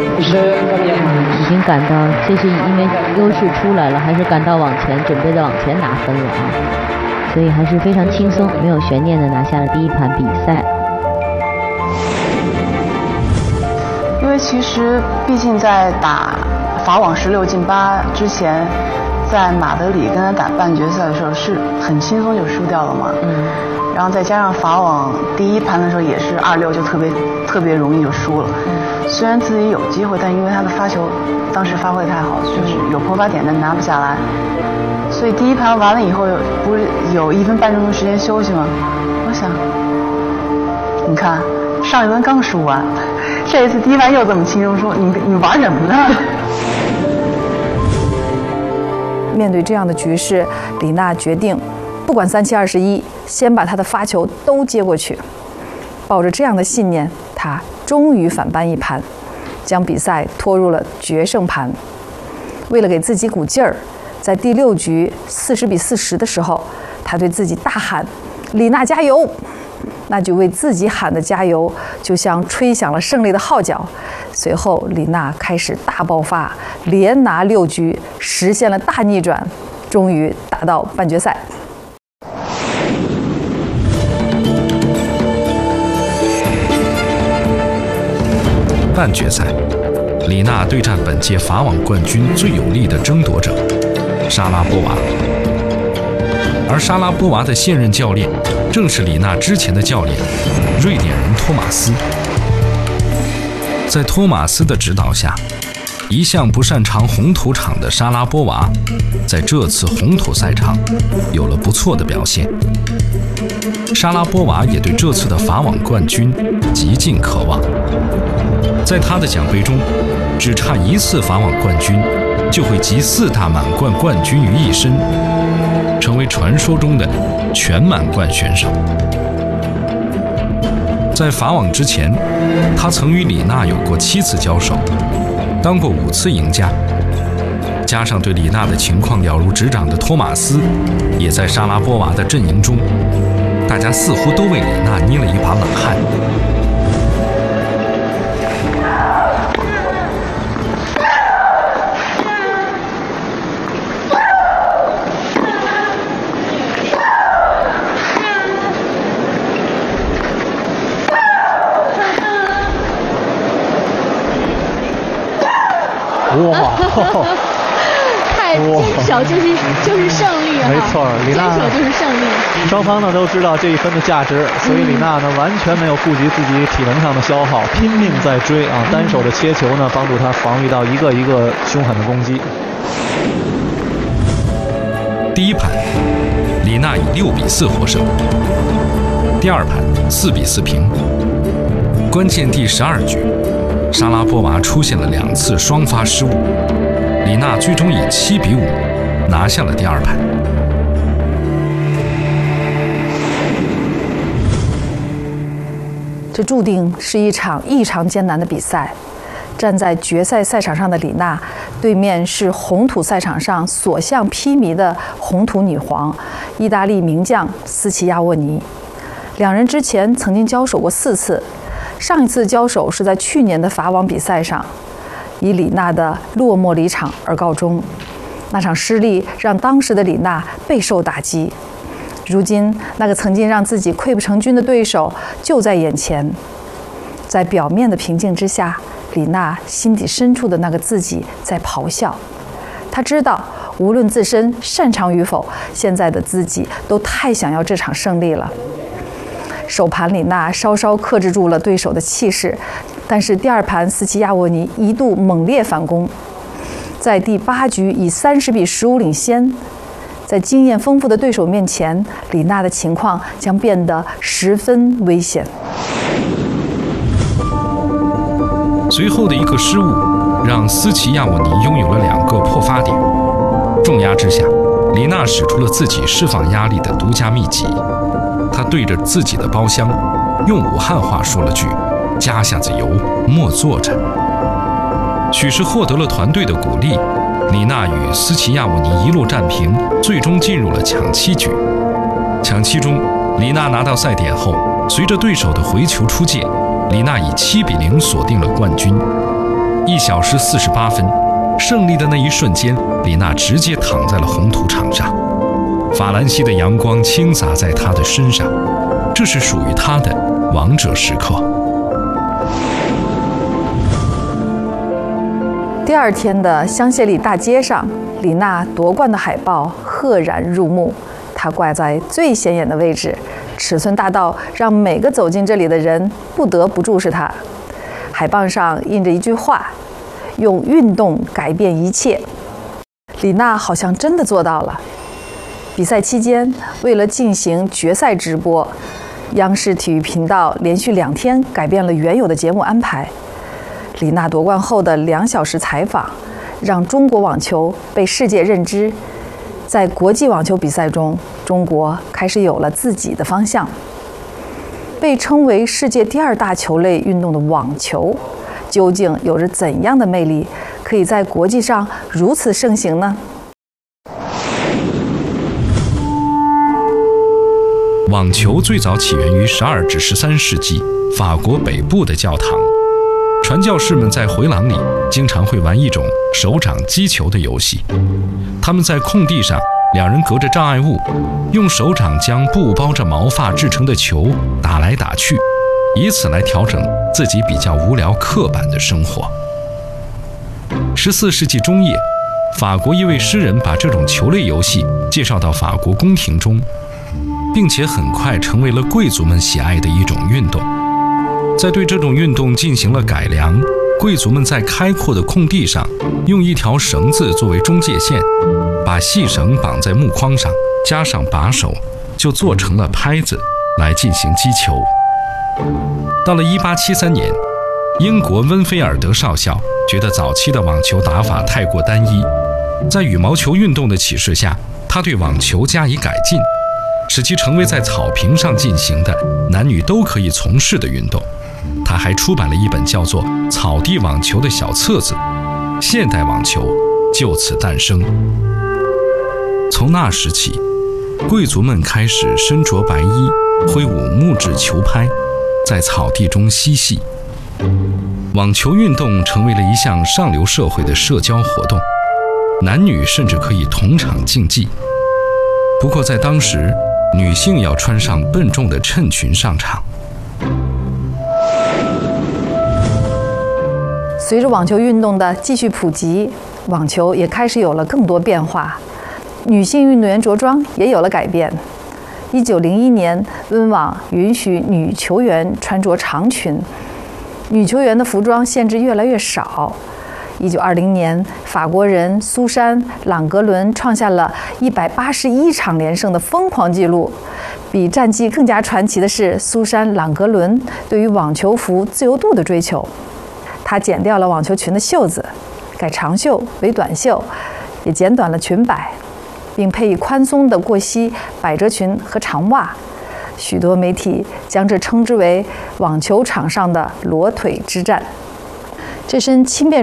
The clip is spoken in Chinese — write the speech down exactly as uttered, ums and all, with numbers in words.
已经赶到，这是因为优势出来了，还是赶到往前，准备的往前拿分了啊，所以还是非常轻松，没有悬念的拿下了第一盘比赛。 因为其实毕竟在打法网十六进八之前，在马德里跟他打半决赛的时候是很轻松就输掉了嘛，嗯，然后再加上法网第一盘的时候也是二六就特别特别容易就输了，嗯，虽然自己有机会，但因为他的发球当时发挥太好，就是有破发点但拿不下来，所以第一盘完了以后不是有一分半钟的时间休息吗？我想，你看上一轮刚输完，这一次第一盘又这么轻松输，你你玩什么呢？ 面对这样的局势，李娜决定不管三七二十一，先把她的发球都接过去。抱着这样的信念，她终于反扳一盘，将比赛拖入了决胜盘。为了给自己鼓劲儿，在第六局四十比四十的时候，她对自己大喊：“李娜加油！”那句为自己喊的加油，就像吹响了胜利的号角。随后，李娜开始大爆发，连拿六局，实现了大逆转，终于打到半决赛。 半决赛，李娜对战本届法网冠军最有力的争夺者莎拉波娃，而莎拉波娃的现任教练正是李娜之前的教练瑞典人托马斯。在托马斯的指导下，一向不擅长红土场的莎拉波娃在这次红土赛场有了不错的表现。莎拉波娃也对这次的法网冠军极尽渴望，在她的奖杯中，只差一次法网冠军就会集四大满贯冠军于一身，成为传说中的全满贯选手。在法网之前，他曾与李娜有过七次交手，当过五次赢家。加上对李娜的情况了如指掌的托马斯，也在莎拉波娃的阵营中，大家似乎都为李娜捏了一把冷汗。 哇！ 太坚守就是就是胜利啊！ 没错，李娜坚守就是胜利。 双方呢都知道这一分的价值，所以李娜呢完全没有顾及自己体能上的消耗，拼命在追啊！单手的切球呢帮助她防御到一个一个凶狠的攻击。 第一盘，李娜以六比四获胜。第二盘四比四平。关键第十二局，莎拉波娃出现了两次双发失误，李娜最终以七比五拿下了第二盘。 这注定是一场异常艰难的比赛。站在决赛赛场上的李娜，对面是红土赛场上所向披靡的红土女皇，意大利名将斯齐亚沃尼。两人之前曾经交手过四次，上一次交手是在去年的法网比赛上，以李娜的落寞离场而告终。那场失利让当时的李娜备受打击。如今，那个曾经让自己溃不成军的对手就在眼前。在表面的平静之下，李娜心底深处的那个自己在咆哮。她知道，无论自身擅长与否，现在的自己都太想要这场胜利了。首盘李娜稍稍克制住了对手的气势，但是第二盘斯齐亚沃尼一度猛烈反攻，在第八局以三十比十五领先。在经验丰富的对手面前，李娜的情况将变得十分危险。 随后的一个失误，让斯齐亚沃尼拥有了两个破发点。重压之下，李娜使出了自己释放压力的独家秘籍。她对着自己的包厢，用武汉话说了句：“家下子油，莫坐着。”许是获得了团队的鼓励，李娜与斯齐亚沃尼一路战平，最终进入了抢七局。抢七中，李娜拿到赛点后，随着对手的回球出界，李娜以七比零锁定了冠军。意小时四十八分，胜利的那一瞬间，李娜直接躺在了红土场上，法兰西的阳光倾洒在她的身上，这是属于她的王者时刻。 第二天的香榭丽大街上，李娜夺冠的海报赫然入目，她挂在最显眼的位置，尺寸大到让每个走进这里的人不得不注视她。海报上印着一句话：用运动改变一切。李娜好像真的做到了。比赛期间，为了进行决赛直播，央视体育频道连续两天改变了原有的节目安排。李娜夺冠后的两小时采访，让中国网球被世界认知。在国际网球比赛中，中国开始有了自己的方向。被称为世界第二大球类运动的网球，究竟有着怎样的魅力，可以在国际上如此盛行呢？ 网球最早起源于十二至十三世纪法国北部的教堂，传教士们在回廊里经常会玩一种手掌击球的游戏。他们在空地上，两人隔着障碍物，用手掌将布包着毛发制成的球打来打去，以此来调整自己比较无聊刻板的生活。十四世纪中叶，法国一位诗人把这种球类游戏介绍到法国宫廷中，并且很快成为了贵族们喜爱的一种运动。在对这种运动进行了改良，贵族们在开阔的空地上用一条绳子作为中界线，把细绳绑在木框上，加上把手，就做成了拍子来进行击球。到了一八七三年，英国温菲尔德少校觉得早期的网球打法太过单一，在羽毛球运动的启示下，他对网球加以改进，使其成为在草坪上进行的男女都可以从事的运动。他还出版了一本叫做《草地网球》的小册子，现代网球就此诞生。从那时起，贵族们开始身着白衣，挥舞木质球拍，在草地中嬉戏。网球运动成为了一项上流社会的社交活动，男女甚至可以同场竞技。不过在当时，女性要穿上笨重的衬裙上场。 随着网球运动的继续普及，网球也开始有了更多变化，女性运动员着装也有了改变。一九零一年，温网允许女球员穿着长裙，女球员的服装限制越来越少。一九二零年，法国人苏珊·朗格伦创下了一百八十一场连胜的疯狂纪录。比战绩更加传奇的是，苏珊·朗格伦对于网球服自由度的追求。她剪掉了网球裙的袖子，改长袖为短袖，也剪短了裙摆，并配以宽松的过膝百褶裙和长袜。许多媒体将这称之为网球场上的裸腿之战。这身轻便